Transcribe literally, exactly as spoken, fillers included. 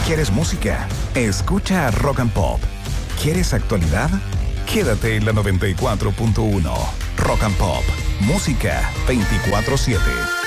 ¿Quieres música? Escucha Rock and Pop. ¿Quieres actualidad? Quédate en la noventa y cuatro punto uno. Rock and Pop. Música veinticuatro siete.